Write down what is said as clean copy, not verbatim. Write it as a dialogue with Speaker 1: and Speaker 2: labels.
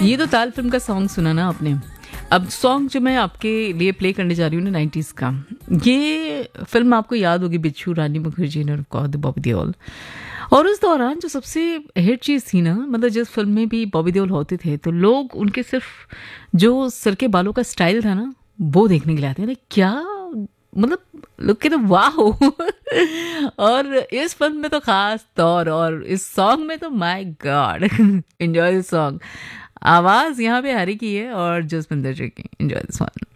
Speaker 1: ये तो ताल फिल्म का सॉन्ग सुना ना आपने। अब सॉन्ग जो मैं आपके लिए प्ले करने जा रही हूँ ना 90s का, ये फिल्म आपको याद होगी, बिच्छू, रानी मुखर्जी और बॉबी देओल। और उस दौरान जो सबसे हिट चीज़ थी ना, मतलब जिस फिल्म में भी बॉबी देओल होते थे तो लोग उनके सिर्फ जो सिर के बालों का स्टाइल था ना, वो देखने के लिए आते थे। क्या मतलब, लुक के तो वाह। और इस फिल्म में तो खास तौर, और इस सॉन्ग में तो my God, enjoy this song. आवाज यहाँ पे हरी की है और जसविंदर जी की। Enjoy this one.